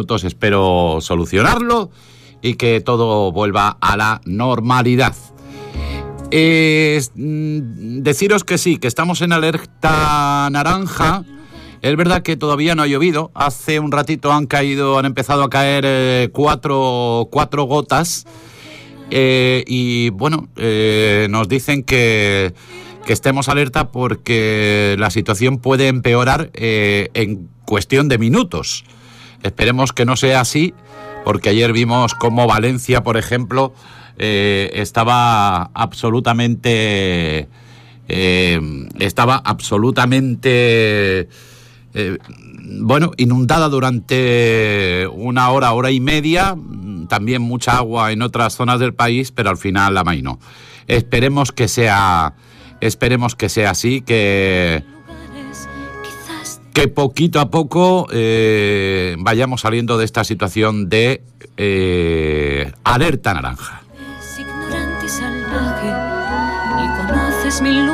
minutos espero solucionarlo y que todo vuelva a la normalidad. Deciros que sí, que estamos en alerta naranja. Es verdad que todavía no ha llovido. Hace un ratito han empezado a caer cuatro gotas. Y bueno, nos dicen que estemos alerta porque la situación puede empeorar en cuestión de minutos. Esperemos que no sea así, porque ayer vimos cómo Valencia, por ejemplo, estaba absolutamente inundada durante una hora y media. También mucha agua en otras zonas del país, pero al final la amainó. Esperemos que sea así, que poquito a poco vayamos saliendo de esta situación de alerta naranja. Es ignorante y salvaje y conoces mil